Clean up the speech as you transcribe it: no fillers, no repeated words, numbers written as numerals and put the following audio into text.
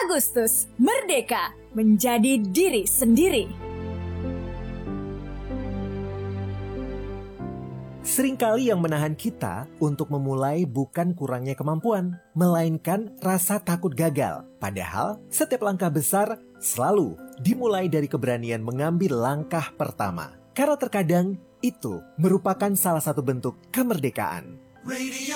Agustus, merdeka menjadi diri sendiri. Seringkali yang menahan kita untuk memulai bukan kurangnya kemampuan, melainkan rasa takut gagal. Padahal setiap langkah besar selalu dimulai dari keberanian mengambil langkah pertama. Karena terkadang itu merupakan salah satu bentuk kemerdekaan.